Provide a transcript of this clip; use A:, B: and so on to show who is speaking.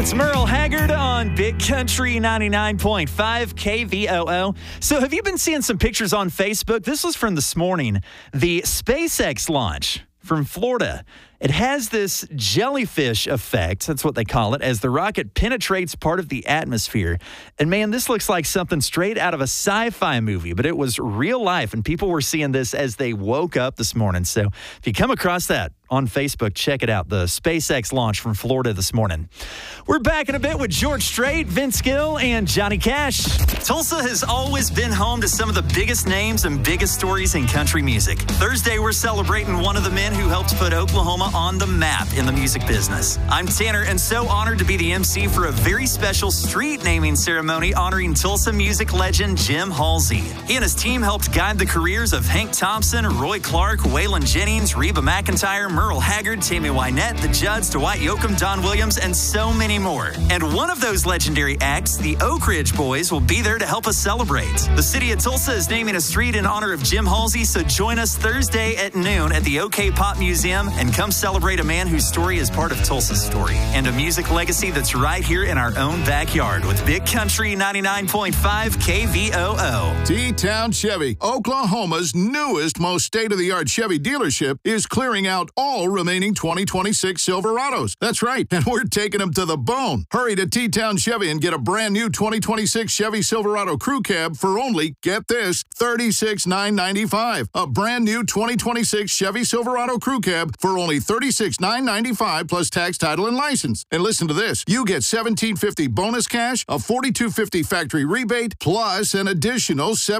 A: That's Merle Haggard on Big Country 99.5 KVOO. So have you been seeing some pictures on Facebook? This was from this morning. The SpaceX launch from Florida. It has this jellyfish effect, that's what they call it, as the rocket penetrates part of the atmosphere. And man, this looks like something straight out of a sci-fi movie, but it was real life, and people were seeing this as they woke up this morning. So if you come across that on Facebook, check it out, the SpaceX launch from Florida this morning. We're back in a bit with George Strait, Vince Gill, and Johnny Cash. Tulsa has always been home to some of the biggest names and biggest stories in country music. Thursday, we're celebrating one of the men who helped put Oklahoma on the map in the music business. I'm Tanner, and so honored to be the MC for a very special street naming ceremony honoring Tulsa music legend Jim Halsey. He and his team helped guide the careers of Hank Thompson, Roy Clark, Waylon Jennings, Reba McEntire, Merle Haggard, Tammy Wynette, the Judds, Dwight Yoakam, Don Williams, and so many more. And one of those legendary acts, the Oak Ridge Boys, will be there to help us celebrate. The city of Tulsa is naming a street in honor of Jim Halsey, so join us Thursday at noon at the OK Pop Museum and come celebrate a man whose story is part of Tulsa's story and a music legacy that's right here in our own backyard with Big Country 99.5 KVOO.
B: T-Town Chevy, Oklahoma's newest, most state-of-the-art Chevy dealership, is clearing out all remaining 2026 Silverados. That's right, and we're taking them to the bone. Hurry to T-Town Chevy and get a brand new 2026 Chevy Silverado Crew Cab for only, get this, $36,995. A brand new 2026 Chevy Silverado Crew Cab for only $36,995 plus tax, title, and license. And listen to this, you get $1,750 bonus cash, a $4,250 factory rebate, plus an additional